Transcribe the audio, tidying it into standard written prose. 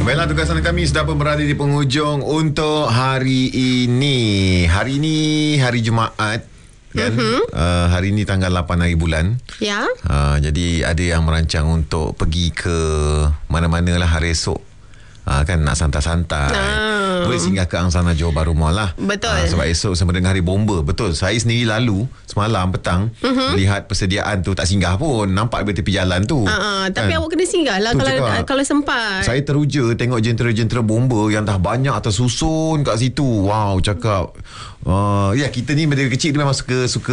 Baiklah, tugasan kami sudah pun berada di penghujung untuk hari ini. Hari ini hari Jumaat kan. Hari ini tanggal 8 hari bulan. Ya. Jadi ada yang merancang untuk pergi ke mana-mana lah hari esok. Kan nak santai-santai. Boleh singgah ke Angsana Johor Bahru Mall lah. Betul. Sebab esok sama dengan hari bomba. Betul. Saya sendiri lalu semalam petang melihat persediaan tu tak singgah pun. Nampak di tepi jalan tu. Tapi awak kena singgah lah kalau sempat. Saya teruja tengok jentera-jentera bomba yang dah banyak tersusun kat situ. Wow, cakap ya, kita ni dari kecil memang suka